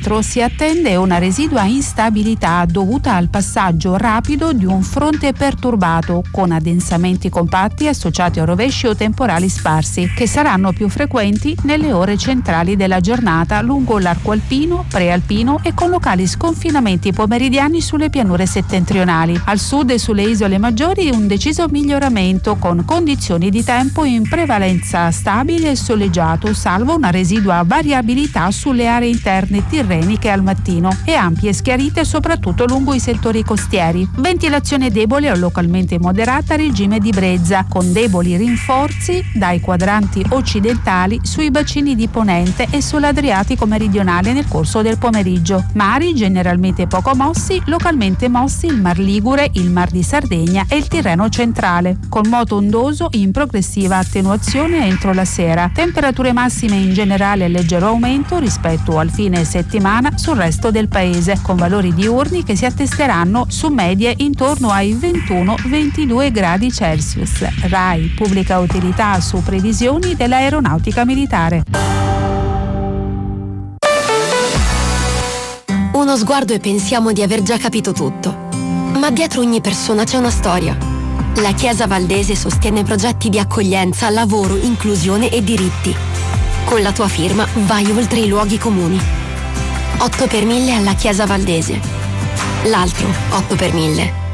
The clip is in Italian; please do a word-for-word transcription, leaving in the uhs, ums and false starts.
centro si attende una residua instabilità dovuta al passaggio rapido di un fronte perturbato con addensamenti compatti associati a rovesci o temporali sparsi che saranno più frequenti nelle ore centrali della giornata lungo l'arco alpino, prealpino e con locali sconfinamenti pomeridiani sulle pianure settentrionali. Al sud e sulle isole maggiori un deciso miglioramento con condizioni di tempo in prevalenza stabile e soleggiato, salvo una residua variabilità sulle aree interne tirreniche al mattino e ampie schiarite soprattutto lungo i settori costieri. Ventilazione debole o localmente moderata, regime di brezza, con deboli rinforzi dai quadranti occidentali sui bacini di Ponente e sull'Adriatico meridionale nel corso del pomeriggio. Mari generalmente poco mossi, localmente mossi il Mar Ligure, il Mar di Sardegna e il Tirreno centrale, con moto ondoso in progressiva attenuazione entro la sera. Temperature massime in generale leggero aumento rispetto al fine settimana sul resto del paese, con valori diurni che si attesteranno su medie intorno ai ventuno ventidue gradi Celsius. RAI Pubblica Utilità su previsioni dell'Aeronautica Militare. Uno sguardo e pensiamo di aver già capito tutto. Ma dietro ogni persona c'è una storia. La Chiesa Valdese sostiene progetti di accoglienza, lavoro, inclusione e diritti. Con la tua firma vai oltre i luoghi comuni. otto per mille alla Chiesa Valdese. L'altro otto per mille